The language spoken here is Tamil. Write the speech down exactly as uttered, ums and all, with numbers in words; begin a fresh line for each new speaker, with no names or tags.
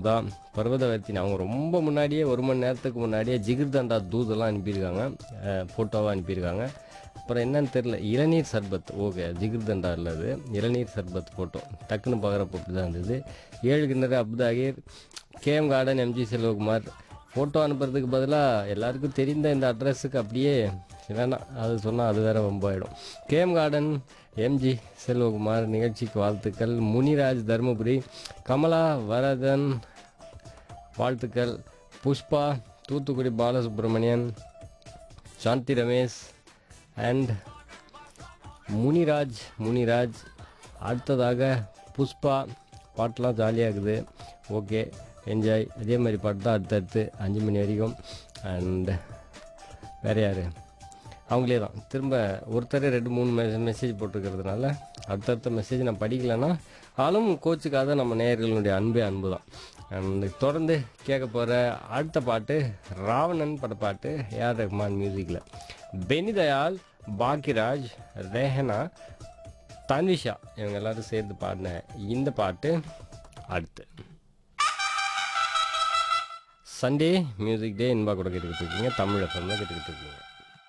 அமுதா, பர்வதவர்த்தினி அவங்க ரொம்ப முன்னாடியே ஒரு மணி நேரத்துக்கு முன்னாடியே ஜிகிர்தண்டா தூதெல்லாம் அனுப்பியிருக்காங்க, ஃபோட்டோவாக அனுப்பியிருக்காங்க. அப்புறம் என்னன்னு தெரில, இளநீர் சர்பத், ஓகே ஜிகிர்தண்டா இல்லது இளநீர் சர்பத் ஃபோட்டோ டக்குன்னு பார்க்குறப்ப அப்படி தான் இருந்தது. ஏழு கிணறு அப்தாகிர், KM garden, MG Selvakumar. Photo அனுப்புறதுக்கு பதிலாக எல்லாருக்கும் தெரிந்த இந்த அட்ரஸுக்கு அப்படியே வேணாம், அது சொன்னால் அது வேறு வம்பாயிடும். கேஎம் கார்டன், எம்ஜி செல்வகுமார் நிகழ்ச்சிக்கு வாழ்த்துக்கள். முனிராஜ் தருமபுரி, கமலா வரதன் வாழ்த்துக்கள். புஷ்பா தூத்துக்குடி, பாலசுப்ரமணியன், சாந்தி ரமேஷ் அண்ட் முனிராஜ் முனிராஜ் அடுத்ததாக புஷ்பா, பாட்டெலாம் ஜாலியாக இருக்குது, ஓகே என்ஜாய். அதே மாதிரி பாட்டு தான் அடுத்தடுத்து அஞ்சு மணி வரைக்கும். அண்ட் வேறு யார், அவங்களே தான் திரும்ப ஒருத்தர் ரெண்டு மூணு மெ மெசேஜ் போட்டிருக்கிறதுனால அடுத்தடுத்த மெசேஜ் நான் படிக்கலைன்னா ஆளும் கோச்சுக்காத நம்ம நேயர்களுடைய அன்பே அன்பு தான். அண்ட் தொடர்ந்து கேட்க போகிற அடுத்த பாட்டு ராவணன் பட பாட்டு, ஏஆர் ரஹ்மான் மியூசிக்கில் பெனிதயாள், பாக்கியராஜ், ரெஹனா, தன்விஷா இவங்க எல்லோரும் சேர்ந்து பாடின இந்த பாட்டு. அடுத்து சண்டே மியூசிக் டே இன்பா கூட கேட்டுக்கிட்டு இருக்கீங்க, தமிழ் எஃப்எம் தான் கேட்டுக்கிட்டு இருக்கீங்க.